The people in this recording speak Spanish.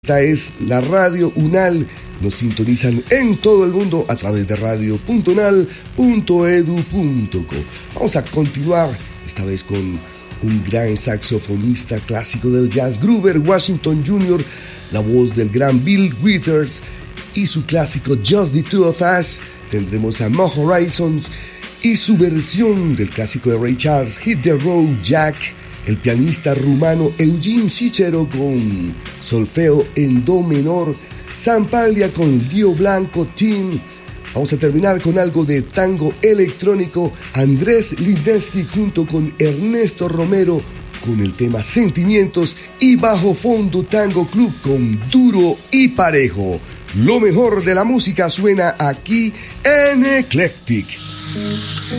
Esta es la Radio UNAL. Nos sintonizan en todo el mundo a través de radio.unal.edu.co. Vamos a continuar esta vez con un gran saxofonista clásico del jazz, Grover Washington Jr., la voz del gran Bill Withers y su clásico Just the Two of Us. Tendremos a Mo Horizons y su versión del clásico de Ray Charles, Hit the Road Jack. El pianista rumano Eugene Cicero con solfeo en do menor, Zampaglia con Dio Blanco Team. Vamos a terminar con algo de tango electrónico, Andrés Lindensky junto con Ernesto Romero con el tema Sentimientos y Bajo Fondo Tango Club con Duro y Parejo. Lo mejor de la música suena aquí en Eclectic.